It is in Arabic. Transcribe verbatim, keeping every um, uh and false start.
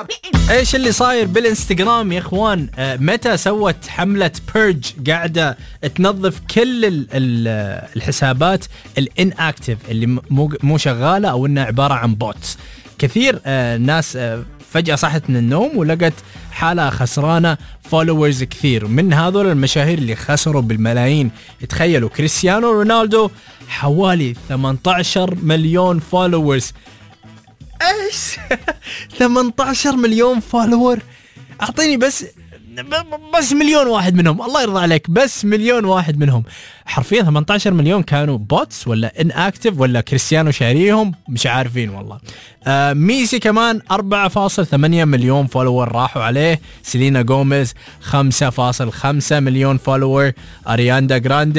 ايش اللي صاير بالانستغرام يا اخوان؟ آه متى سوت حملة بيرج قاعدة تنظف كل ال ال الحسابات الان اكتف اللي مو مو شغالة او انها عبارة عن بوتس. كثير آه ناس آه فجأة صحت من النوم ولقت حالة خسرانة فولوورز كثير من هذول المشاهير اللي خسروا بالملايين. تخيلوا كريستيانو رونالدو حوالي ثمانية عشر مليون فولوورز. ايش؟ ثمانية عشر مليون فولور. اعطيني بس بس مليون واحد منهم، الله يرضى عليك، بس مليون واحد منهم. حرفيا ثمانية عشر مليون كانوا بوتس ولا ان اكتف ولا كريستيانو شاريهم، مش عارفين والله. آه ميسي كمان أربعة فاصلة ثمانية مليون فولور راحوا عليه. سيلينا غوميز خمسة فاصلة خمسة مليون فولور. ارياندا جراندي